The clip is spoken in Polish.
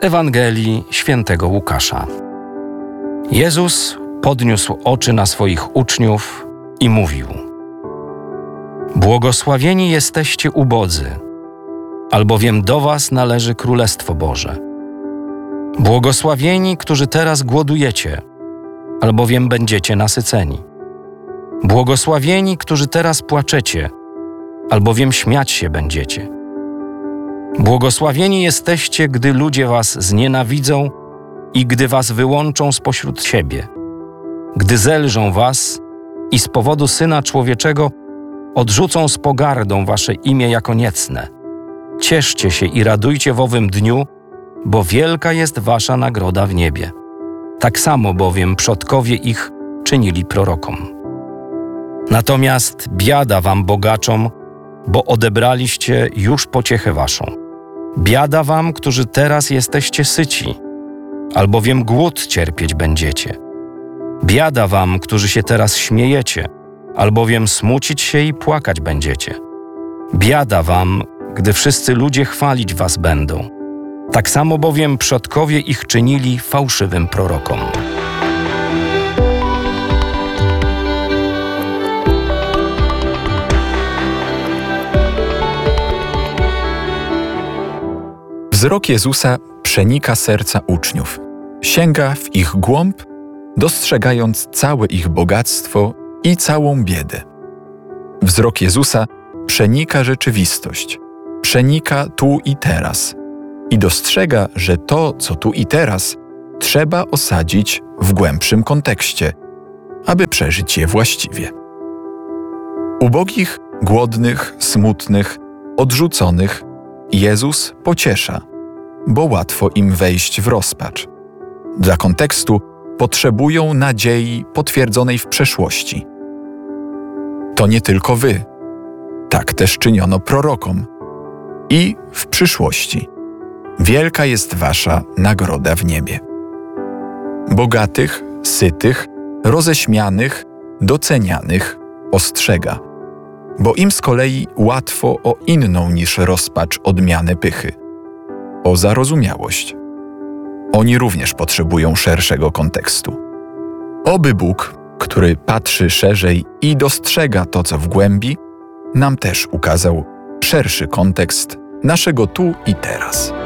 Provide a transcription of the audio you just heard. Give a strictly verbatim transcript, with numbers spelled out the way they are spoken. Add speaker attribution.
Speaker 1: Ewangelii Świętego Łukasza. Jezus podniósł oczy na swoich uczniów i mówił: Błogosławieni jesteście ubodzy, albowiem do was należy Królestwo Boże. Błogosławieni, którzy teraz głodujecie, albowiem będziecie nasyceni. Błogosławieni, którzy teraz płaczecie, albowiem śmiać się będziecie. Błogosławieni jesteście, gdy ludzie was znienawidzą i gdy was wyłączą spośród siebie, gdy zelżą was i z powodu Syna Człowieczego odrzucą z pogardą wasze imię jako niecne. Cieszcie się i radujcie w owym dniu, bo wielka jest wasza nagroda w niebie. Tak samo bowiem przodkowie ich czynili prorokom. Natomiast biada wam bogaczom, bo odebraliście już pociechę waszą. Biada wam, którzy teraz jesteście syci, albowiem głód cierpieć będziecie. Biada wam, którzy się teraz śmiejecie, albowiem smucić się i płakać będziecie. Biada wam, gdy wszyscy ludzie chwalić was będą. Tak samo bowiem przodkowie ich czynili fałszywym prorokom.
Speaker 2: Wzrok Jezusa przenika serca uczniów, sięga w ich głąb, dostrzegając całe ich bogactwo i całą biedę. Wzrok Jezusa przenika rzeczywistość, przenika tu i teraz i dostrzega, że to, co tu i teraz, trzeba osadzić w głębszym kontekście, aby przeżyć je właściwie. Ubogich, głodnych, smutnych, odrzuconych Jezus pociesza, bo łatwo im wejść w rozpacz. Dla kontekstu potrzebują nadziei potwierdzonej w przeszłości. To nie tylko wy. Tak też czyniono prorokom. I w przyszłości. Wielka jest wasza nagroda w niebie. Bogatych, sytych, roześmianych, docenianych ostrzega, bo im z kolei łatwo o inną niż rozpacz odmianę pychy, o zarozumiałość. Oni również potrzebują szerszego kontekstu. Oby Bóg, który patrzy szerzej i dostrzega to, co w głębi, nam też ukazał szerszy kontekst naszego tu i teraz.